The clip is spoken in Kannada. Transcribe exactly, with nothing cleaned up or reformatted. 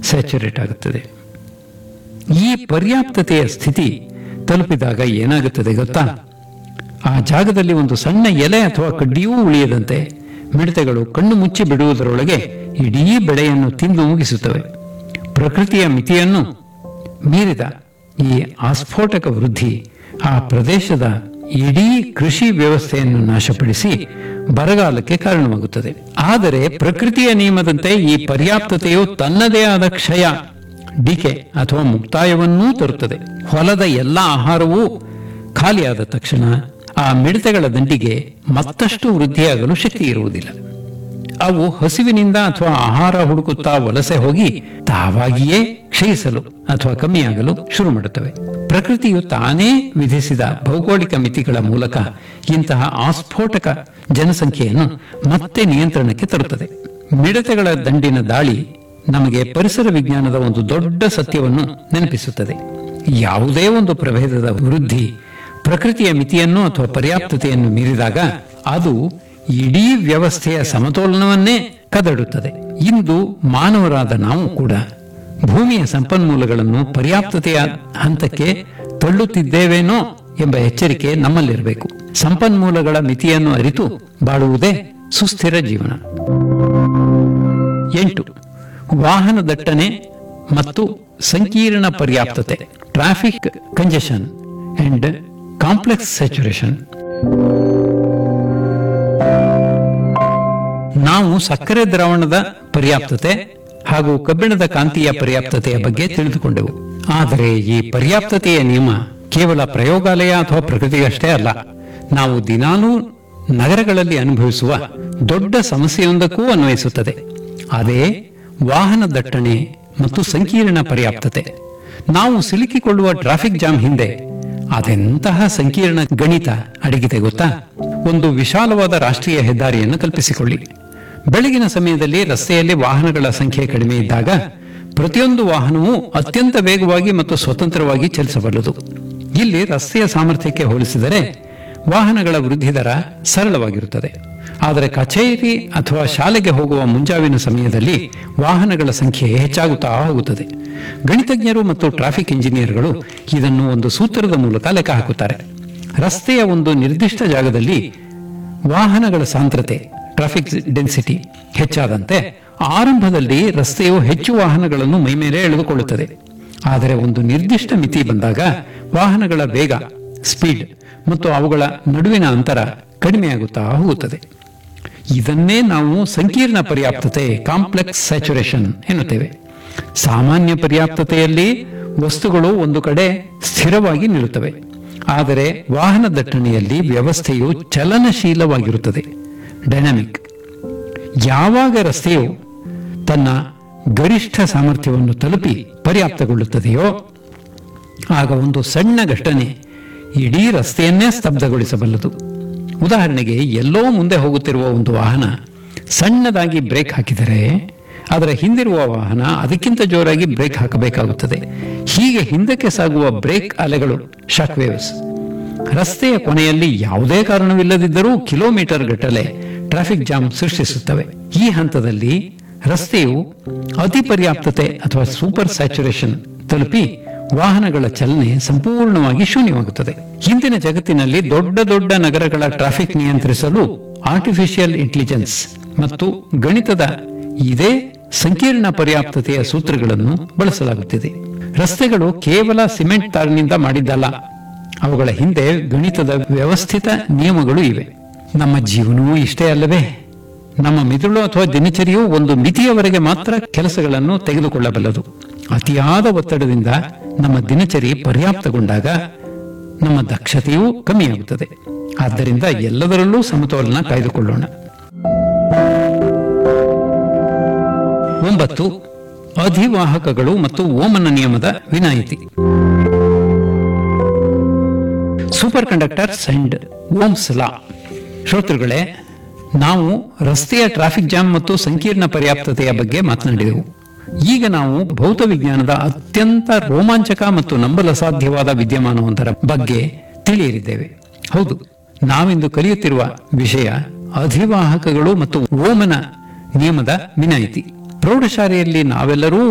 ಸ್ಯಾಚುರೇಟ್ ಆಗುತ್ತದೆ. ಈ ಪರ್ಯಾಪ್ತತೆಯ ಸ್ಥಿತಿ ತಲುಪಿದಾಗ ಏನಾಗುತ್ತದೆ ಗೊತ್ತಾ? ಆ ಜಾಗದಲ್ಲಿ ಒಂದು ಸಣ್ಣ ಎಲೆ ಅಥವಾ ಕಡ್ಡಿಯೂ ಉಳಿಯದಂತೆ ಮಿಡತೆಗಳು ಕಣ್ಣು ಮುಚ್ಚಿ ಬಿಡುವುದರೊಳಗೆ ಇಡೀ ಬೆಳೆಯನ್ನು ತಿಂದು ಮುಗಿಸುತ್ತವೆ. ಪ್ರಕೃತಿಯ ಮಿತಿಯನ್ನು ಮೀರಿದ ಈ ಆಸ್ಫೋಟಕ ವೃದ್ಧಿ ಆ ಪ್ರದೇಶದ ಇಡೀ ಕೃಷಿ ವ್ಯವಸ್ಥೆಯನ್ನು ನಾಶಪಡಿಸಿ ಬರಗಾಲಕ್ಕೆ ಕಾರಣವಾಗುತ್ತದೆ. ಆದರೆ ಪ್ರಕೃತಿಯ ನಿಯಮದಂತೆ ಈ ಪರ್ಯಾಪ್ತತೆಯು ತನ್ನದೇ ಆದ ಕ್ಷಯ, ಡಿಕೆ ಅಥವಾ ಮುಕ್ತಾಯವನ್ನೂ ತರುತ್ತದೆ. ಹೊಲದ ಎಲ್ಲ ಆಹಾರವೂ ಖಾಲಿಯಾದ ತಕ್ಷಣ ಆ ಮಿಡತೆಗಳ ದಂಡಿಗೆ ಮತ್ತಷ್ಟು ವೃದ್ಧಿಯಾಗಲು ಶಕ್ತಿ ಇರುವುದಿಲ್ಲ. ಅವು ಹಸಿವಿನಿಂದ ಅಥವಾ ಆಹಾರ ಹುಡುಕುತ್ತಾ ವಲಸೆ ಹೋಗಿ ತಾವಾಗಿಯೇ ಕ್ಷಯಿಸಲು ಅಥವಾ ಕಮ್ಮಿಯಾಗಲು ಶುರು ಮಾಡುತ್ತವೆ. ಪ್ರಕೃತಿಯು ತಾನೇ ವಿಧಿಸಿದ ಭೌಗೋಳಿಕ ಮಿತಿಗಳ ಮೂಲಕ ಇಂತಹ ಆಸ್ಫೋಟಕ ಜನಸಂಖ್ಯೆಯನ್ನು ಮತ್ತೆ ನಿಯಂತ್ರಣಕ್ಕೆ ತರುತ್ತದೆ. ಮಿಡತೆಗಳ ದಂಡಿನ ದಾಳಿ ನಮಗೆ ಪರಿಸರ ವಿಜ್ಞಾನದ ಒಂದು ದೊಡ್ಡ ಸತ್ಯವನ್ನು ನೆನಪಿಸುತ್ತದೆ. ಯಾವುದೇ ಒಂದು ಪ್ರಭೇದದ ವೃದ್ಧಿ ಪ್ರಕೃತಿಯ ಮಿತಿಯನ್ನು ಅಥವಾ ಪರ್ಯಾಪ್ತತೆಯನ್ನು ಮೀರಿದಾಗ ಅದು ಇಡೀ ವ್ಯವಸ್ಥೆಯ ಸಮತೋಲನವನ್ನೇ ಕದಡುತ್ತದೆ. ಇಂದು ಮಾನವರಾದ ನಾವು ಕೂಡ ಭೂಮಿಯ ಸಂಪನ್ಮೂಲಗಳನ್ನು ಪರ್ಯಾಪ್ತತೆಯ ಹಂತಕ್ಕೆ ತಳ್ಳುತ್ತಿದ್ದೇವೇನೋ ಎಂಬ ಎಚ್ಚರಿಕೆ ನಮ್ಮಲ್ಲಿರಬೇಕು. ಸಂಪನ್ಮೂಲಗಳ ಮಿತಿಯನ್ನು ಅರಿತು ಬಾಳುವುದೇ ಸುಸ್ಥಿರ ಜೀವನ. ಎಂಟು, ವಾಹನ ದಟ್ಟಣೆ ಮತ್ತು ಸಂಕೀರ್ಣ ಪರ್ಯಾಪ್ತತೆ, traffic congestion and complex saturation. ನಾವು ಸಕ್ಕರೆ ದ್ರಾವಣದ ಪರ್ಯಾಪ್ತತೆ ಹಾಗೂ ಕಬ್ಬಿಣದ ಕಾಂತೀಯ ಪರ್ಯಾಪ್ತತೆಯ ಬಗ್ಗೆ ತಿಳಿದುಕೊಂಡೆವು. ಆದರೆ ಈ ಪರ್ಯಾಪ್ತತೆಯ ನಿಯಮ ಕೇವಲ ಪ್ರಯೋಗಾಲಯ ಅಥವಾ ಪ್ರಕೃತಿಗಷ್ಟೇ ಅಲ್ಲ, ನಾವು ದಿನಾಲೂ ನಗರಗಳಲ್ಲಿ ಅನುಭವಿಸುವ ದೊಡ್ಡ ಸಮಸ್ಯೆಯೊಂದಕ್ಕೂ ಅನ್ವಯಿಸುತ್ತದೆ. ಅದೇ ವಾಹನ ದಟ್ಟಣೆ ಮತ್ತು ಸಂಕೀರ್ಣ ಪರ್ಯಾಪ್ತತೆ. ನಾವು ಸಿಲುಕಿಕೊಳ್ಳುವ ಟ್ರಾಫಿಕ್ ಜಾಮ್ ಹಿಂದೆ ಅದೆಂತಹ ಸಂಕೀರ್ಣ ಗಣಿತ ಅಡಗಿದೆ ಗೊತ್ತಾ? ಒಂದು ವಿಶಾಲವಾದ ರಾಷ್ಟ್ರೀಯ ಹೆದ್ದಾರಿಯನ್ನು ಕಲ್ಪಿಸಿಕೊಳ್ಳಿ. ಬೆಳಗಿನ ಸಮಯದಲ್ಲಿ ರಸ್ತೆಯಲ್ಲಿ ವಾಹನಗಳ ಸಂಖ್ಯೆ ಕಡಿಮೆ ಇದ್ದಾಗ ಪ್ರತಿಯೊಂದು ವಾಹನವೂ ಅತ್ಯಂತ ವೇಗವಾಗಿ ಮತ್ತು ಸ್ವತಂತ್ರವಾಗಿ ಚಲಿಸಬಲ್ಲದು. ಇಲ್ಲಿ ರಸ್ತೆಯ ಸಾಮರ್ಥ್ಯಕ್ಕೆ ಹೋಲಿಸಿದರೆ ವಾಹನಗಳ ವೃದ್ಧಿ ದರ ಸರಳವಾಗಿರುತ್ತದೆ. ಆದರೆ ಕಚೇರಿ ಅಥವಾ ಶಾಲೆಗೆ ಹೋಗುವ ಮುಂಜಾವಿನ ಸಮಯದಲ್ಲಿ ವಾಹನಗಳ ಸಂಖ್ಯೆ ಹೆಚ್ಚಾಗುತ್ತಾ ಹೋಗುತ್ತದೆ. ಗಣಿತಜ್ಞರು ಮತ್ತು ಟ್ರಾಫಿಕ್ ಇಂಜಿನಿಯರ್ಗಳು ಇದನ್ನು ಒಂದು ಸೂತ್ರದ ಮೂಲಕ ಲೆಕ್ಕ ಹಾಕುತ್ತಾರೆ. ರಸ್ತೆಯ ಒಂದು ನಿರ್ದಿಷ್ಟ ಜಾಗದಲ್ಲಿ ವಾಹನಗಳ ಸಾಂದ್ರತೆ, ಟ್ರಾಫಿಕ್ ಡೆನ್ಸಿಟಿ ಹೆಚ್ಚಾದಂತೆ ಆರಂಭದಲ್ಲಿ ರಸ್ತೆಯು ಹೆಚ್ಚು ವಾಹನಗಳನ್ನು ಮೈಮೇಲೆ ಎಳೆದುಕೊಳ್ಳುತ್ತದೆ. ಆದರೆ ಒಂದು ನಿರ್ದಿಷ್ಟ ಮಿತಿ ಬಂದಾಗ ವಾಹನಗಳ ವೇಗ, ಸ್ಪೀಡ್ ಮತ್ತು ಅವುಗಳ ನಡುವಿನ ಅಂತರ ಕಡಿಮೆಯಾಗುತ್ತಾ ಹೋಗುತ್ತದೆ. ಇದನ್ನೇ ನಾವು ಸಂಕೀರ್ಣ ಪರ್ಯಾಪ್ತತೆ, ಕಾಂಪ್ಲೆಕ್ಸ್ ಸ್ಯಾಚುರೇಷನ್ ಎನ್ನುತ್ತೇವೆ. ಸಾಮಾನ್ಯ ಪರ್ಯಾಪ್ತತೆಯಲ್ಲಿ ವಸ್ತುಗಳು ಒಂದು ಕಡೆ ಸ್ಥಿರವಾಗಿ ನಿಲ್ಲುತ್ತವೆ. ಆದರೆ ವಾಹನ ದಟ್ಟಣೆಯಲ್ಲಿ ವ್ಯವಸ್ಥೆಯು ಚಲನಶೀಲವಾಗಿರುತ್ತದೆ, ಡೈನಾಮಿಕ್. ಯಾವಾಗ ರಸ್ತೆಯು ತನ್ನ ಗರಿಷ್ಠ ಸಾಮರ್ಥ್ಯವನ್ನು ತಲುಪಿ ಪರ್ಯಾಪ್ತಗೊಳ್ಳುತ್ತದೆಯೋ ಆಗ ಒಂದು ಸಣ್ಣ ಘಟನೆ ಇಡೀ ರಸ್ತೆಯನ್ನೇ ಸ್ತಬ್ಧಗೊಳಿಸಬಲ್ಲದು. ಉದಾಹರಣೆಗೆ, ಎಲ್ಲೋ ಮುಂದೆ ಹೋಗುತ್ತಿರುವ ಒಂದು ವಾಹನ ಸಣ್ಣದಾಗಿ ಬ್ರೇಕ್ ಹಾಕಿದರೆ ಅದರ ಹಿಂದಿರುವ ವಾಹನ ಅದಕ್ಕಿಂತ ಜೋರಾಗಿ ಬ್ರೇಕ್ ಹಾಕಬೇಕಾಗುತ್ತದೆ. ಹೀಗೆ ಹಿಂದಕ್ಕೆ ಸಾಗುವ ಬ್ರೇಕ್ ಅಲೆಗಳು, ಶಾಕ್ ವೇವ್ಸ್, ರಸ್ತೆಯ ಕೊನೆಯಲ್ಲಿ ಯಾವುದೇ ಕಾರಣವಿಲ್ಲದಿದ್ದರೂ ಕಿಲೋಮೀಟರ್ ಗಟ್ಟಲೆ ಟ್ರಾಫಿಕ್ ಜಾಮ್ ಸೃಷ್ಟಿಸುತ್ತವೆ. ಈ ಹಂತದಲ್ಲಿ ರಸ್ತೆಯು ಅತಿ ಪರ್ಯಾಪ್ತತೆ ಅಥವಾ ಸೂಪರ್ ಸ್ಯಾಚುರೇಷನ್ ತಲುಪಿ ವಾಹನಗಳ ಚಲನೆ ಸಂಪೂರ್ಣವಾಗಿ ಶೂನ್ಯವಾಗುತ್ತದೆ. ಹಿಂದಿನ ಜಗತ್ತಿನಲ್ಲಿ ದೊಡ್ಡ ದೊಡ್ಡ ನಗರಗಳ ಟ್ರಾಫಿಕ್ ನಿಯಂತ್ರಿಸಲು ಆರ್ಟಿಫಿಷಿಯಲ್ ಇಂಟೆಲಿಜೆನ್ಸ್ ಮತ್ತು ಗಣಿತದ ಇದೇ ಸಂಕೀರ್ಣ ಪರ್ಯಾಪ್ತತೆಯ ಸೂತ್ರಗಳನ್ನು ಬಳಸಲಾಗುತ್ತಿದೆ. ರಸ್ತೆಗಳು ಕೇವಲ ಸಿಮೆಂಟ್ ತಾರಿನಿಂದ ಮಾಡಿದ್ದಲ್ಲ, ಅವುಗಳ ಹಿಂದೆ ಗಣಿತದ ವ್ಯವಸ್ಥಿತ ನಿಯಮಗಳು ಇವೆ. ನಮ್ಮ ಜೀವನವೂ ಇಷ್ಟೇ ಅಲ್ಲವೇ? ನಮ್ಮ ಮಿದುಳು ಅಥವಾ ದಿನಚರಿಯು ಒಂದು ಮಿತಿಯವರೆಗೆ ಮಾತ್ರ ಕೆಲಸಗಳನ್ನು ತೆಗೆದುಕೊಳ್ಳಬಲ್ಲದು. ಅತಿಯಾದ ಒತ್ತಡದಿಂದ ನಮ್ಮ ದಿನಚರಿ ಪರ್ಯಾಪ್ತಗೊಂಡಾಗ ನಮ್ಮ ದಕ್ಷತೆಯೂ ಕಮ್ಮಿಯಾಗುತ್ತದೆ. ಆದ್ದರಿಂದ ಎಲ್ಲದರಲ್ಲೂ ಸಮತೋಲನ ಕಾಯ್ದುಕೊಳ್ಳೋಣ. ಒಂಬತ್ತು, ಅಧಿವಾಹಕಗಳು ಮತ್ತು ಓಮನ ನಿಯಮದ ವಿನಾಯಿತಿ. Super conductors and Ohm's law. ಶ್ರೋತೃಗಳೇ, ನಾವು ರಸ್ತೆಯ ಟ್ರಾಫಿಕ್ ಜಾಮ್ ಮತ್ತು ಸಂಕೀರ್ಣ ಪರ್ಯಾಪ್ತತೆಯ ಬಗ್ಗೆ ಮಾತನಾಡಿದೆವು. ಈಗ ನಾವು ಭೌತ ವಿಜ್ಞಾನದ ಅತ್ಯಂತ ರೋಮಾಂಚಕ ಮತ್ತು ನಂಬಲಸಾಧ್ಯವಾದ ವಿದ್ಯಮಾನವೊಂದರ ಬಗ್ಗೆ ತಿಳಿಯಲಿದ್ದೇವೆ. ಹೌದು, ನಾವಿಂದು ಕಲಿಯುತ್ತಿರುವ ವಿಷಯ ಅಧಿವಾಹಕಗಳು ಮತ್ತು ಓಮನ ನಿಯಮದ ವಿನಾಯಿತಿ. ಪ್ರೌಢಶಾಲೆಯಲ್ಲಿ ನಾವೆಲ್ಲರೂ